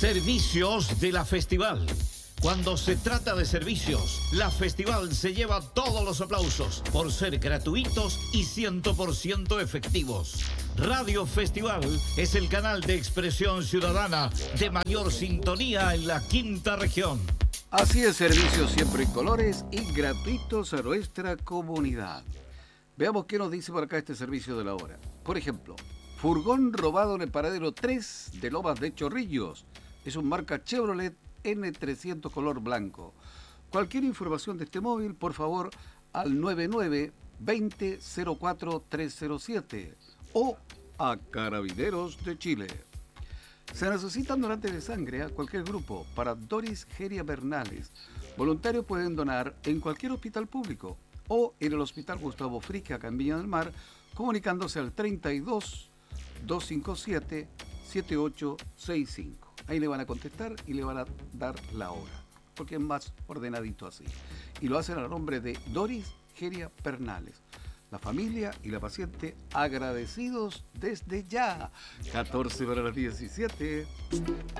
Servicios de la Festival. Cuando se trata de servicios, la Festival se lleva todos los aplausos por ser gratuitos y 100% efectivos. Radio Festival es el canal de expresión ciudadana de mayor sintonía en la quinta región. Así es, servicios siempre en colores y gratuitos a nuestra comunidad. Veamos qué nos dice por acá este servicio de la hora. Por ejemplo, furgón robado en el paradero 3 de Lomas de Chorrillos. Es un marca Chevrolet N300 color blanco. Cualquier información de este móvil, por favor, al 99-20-04-307 o a Carabineros de Chile. Se necesitan donantes de sangre a cualquier grupo para Doris Geria Bernales. Voluntarios pueden donar en cualquier hospital público o en el Hospital Gustavo Fricke acá en Viña del Mar, comunicándose al 32 257 7865. Ahí le van a contestar y le van a dar la hora, porque es más ordenadito así. Y lo hacen a nombre de Doris Geria Pernales. La familia y la paciente agradecidos desde ya. 14 para las 17.